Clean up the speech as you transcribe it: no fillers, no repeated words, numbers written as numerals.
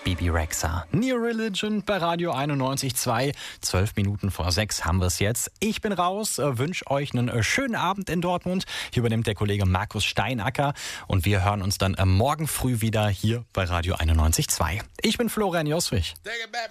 Bibi Rexha. New Religion bei Radio 91.2. 12 Minuten vor 6 haben wir es jetzt. Ich bin raus, wünsche euch einen schönen Abend in Dortmund. Hier übernimmt der Kollege Markus Steinacker und wir hören uns dann morgen früh wieder hier bei Radio 91.2. Ich bin Florian Joswig.